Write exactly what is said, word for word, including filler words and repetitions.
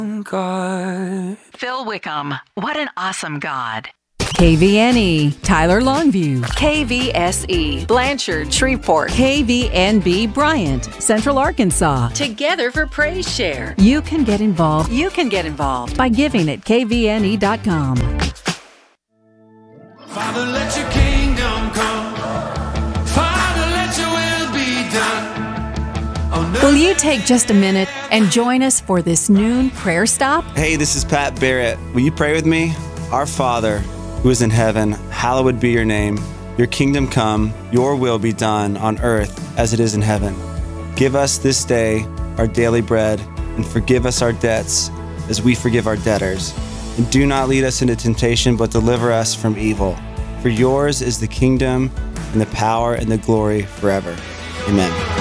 God. Phil Wickham, what an awesome God. K V N E, Tyler Longview. K V S E, Blanchard, Shreveport. K V N B, Bryant, Central Arkansas. Together for Praise Share. You can get involved You can get involved. by giving at k v n e dot com. Father, let your kingdom come. Father, let your will be done. On Will you take just a minute and join us for this noon prayer stop? Hey, this is Pat Barrett. Will you pray with me? Our Father, who is in heaven, hallowed be your name. Your kingdom come, your will be done on earth as it is in heaven. Give us this day our daily bread, and forgive us our debts as we forgive our debtors. And do not lead us into temptation, but deliver us from evil. For yours is the kingdom and the power and the glory forever. Amen.